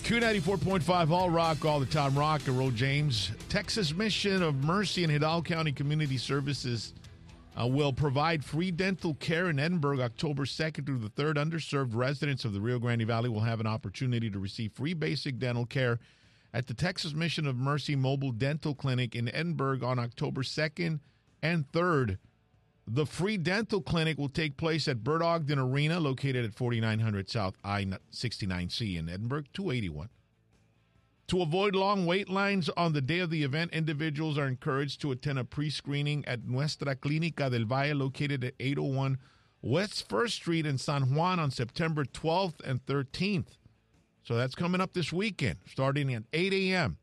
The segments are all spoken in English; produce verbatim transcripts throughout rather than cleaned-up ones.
Q ninety-four point five All Rock, all the time rock and roll. James. Texas Mission of Mercy and Hidalgo County Community Services uh, will provide free dental care in Edinburg October second through the third. Underserved residents of the Rio Grande Valley will have an opportunity to receive free basic dental care at the Texas Mission of Mercy Mobile Dental Clinic in Edinburg on October second and third. The free dental clinic will take place at Bert Ogden Arena, located at forty-nine hundred South I sixty-nine C in Edinburg, two eighty-one. To avoid long wait lines on the day of the event, individuals are encouraged to attend a pre-screening at Nuestra Clínica del Valle, located at eight oh one West first Street in San Juan on September twelfth and thirteenth. So that's coming up this weekend, starting at eight a.m.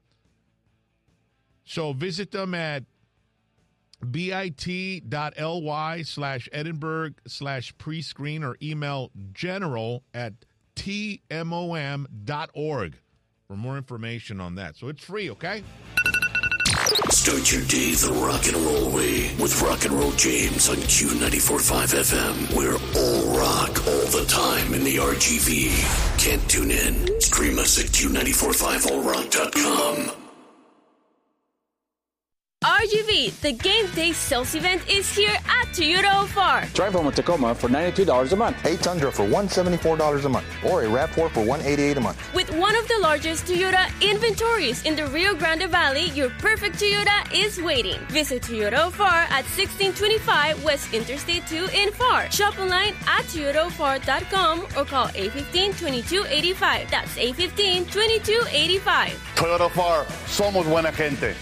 So visit them at bit.ly slash Edinburgh slash pre-screen or email general at tmom dot org for more information on that. So it's free, okay? Start your day the rock and roll way with Rock and Roll James on Q ninety-four point five F M. We're all rock all the time in the R G V. Can't tune in? Stream us at Q nine four five all rock dot com. R G V, the game day sales event, is here at Toyota O F A R. Drive home a Tacoma for ninety-two dollars a month. A Tundra for one hundred seventy-four dollars a month. Or a RAV four for one hundred eighty-eight dollars a month. With one of the largest Toyota inventories in the Rio Grande Valley, your perfect Toyota is waiting. Visit Toyota O F A R at sixteen twenty-five West Interstate two in F A R. Shop online at toyota o f a r dot com or call eight one five, two two eight five. That's eight one five, two two eight five. Toyota O F A R, somos buena gente.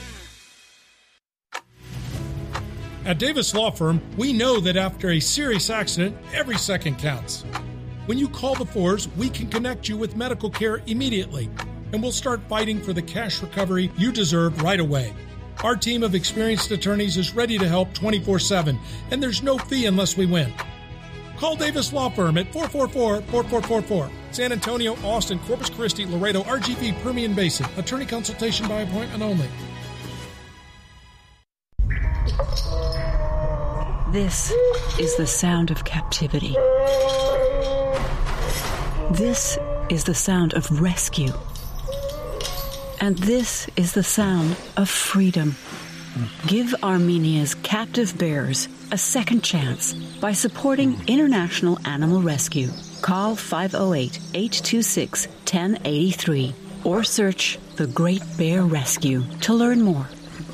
At Davis Law Firm, we know that after a serious accident, every second counts. When you call the fours, we can connect you with medical care immediately, and we'll start fighting for the cash recovery you deserve right away. Our team of experienced attorneys is ready to help twenty-four seven, and there's no fee unless we win. Call Davis Law Firm at four four four, four four four four. San Antonio, Austin, Corpus Christi, Laredo, R G V, Permian Basin. Attorney consultation by appointment only. This is the sound of captivity. This is the sound of rescue. And this is the sound of freedom. Give Armenia's captive bears a second chance by supporting International Animal Rescue. Call five oh eight, eight two six, one oh eight three or search The Great Bear Rescue to learn more.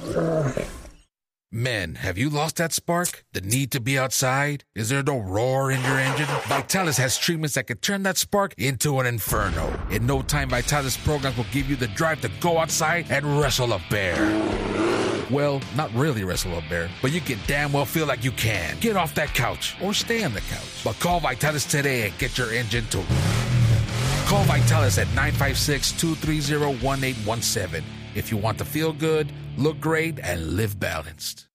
Men, have you lost that spark? The need to be outside? Is there no roar in your engine? Vitalis has treatments that can turn that spark into an inferno. In no time, Vitalis programs will give you the drive to go outside and wrestle a bear. Well, not really wrestle a bear, but you can damn well feel like you can. Get off that couch or stay on the couch. But call Vitalis today and get your engine to... Call Vitalis at nine five six, two three zero, one eight one seven if you want to feel good, look great, and live balanced.